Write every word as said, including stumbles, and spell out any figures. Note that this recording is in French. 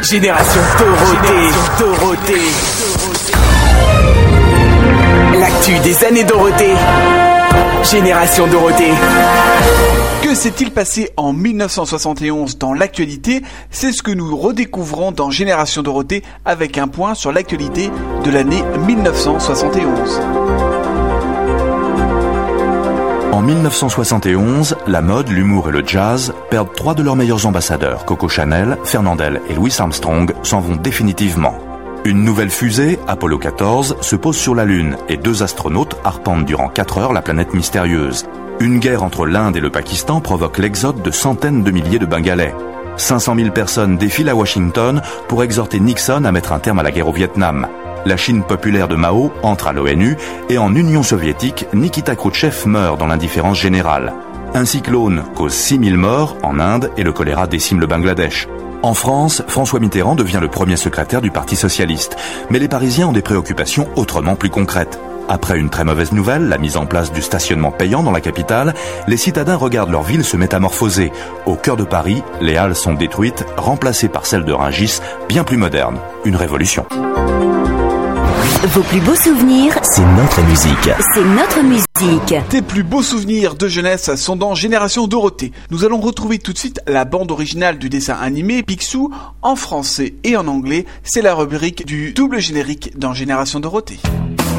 Génération Dorothée. Dorothée. L'actu des années Dorothée. Génération Dorothée. Que s'est-il passé en mille neuf cent soixante et onze dans l'actualité? C'est ce que nous redécouvrons dans Génération Dorothée avec un point sur l'actualité de l'année mille neuf cent soixante et onze. En mille neuf cent soixante et onze, la mode, l'humour et le jazz perdent trois de leurs meilleurs ambassadeurs. Coco Chanel, Fernandel et Louis Armstrong s'en vont définitivement. Une nouvelle fusée, Apollo quatorze, se pose sur la Lune et deux astronautes arpentent durant quatre heures la planète mystérieuse. Une guerre entre l'Inde et le Pakistan provoque l'exode de centaines de milliers de Bengalais. cinq cent mille personnes défilent à Washington pour exhorter Nixon à mettre un terme à la guerre au Vietnam. La Chine populaire de Mao entre à l'ONU et en Union soviétique, Nikita Khrouchtchev meurt dans l'indifférence générale. Un cyclone cause six mille morts en Inde et le choléra décime le Bangladesh. En France, François Mitterrand devient le premier secrétaire du Parti socialiste. Mais les Parisiens ont des préoccupations autrement plus concrètes. Après une très mauvaise nouvelle, la mise en place du stationnement payant dans la capitale, les citadins regardent leur ville se métamorphoser. Au cœur de Paris, les halles sont détruites, remplacées par celles de Rungis, bien plus modernes. Une révolution. Vos plus beaux souvenirs, c'est notre musique. C'est notre musique. Tes plus beaux souvenirs de jeunesse sont dans Génération Dorothée. Nous allons retrouver tout de suite la bande originale du dessin animé Picsou en français et en anglais. C'est la rubrique du double générique dans Génération Dorothée.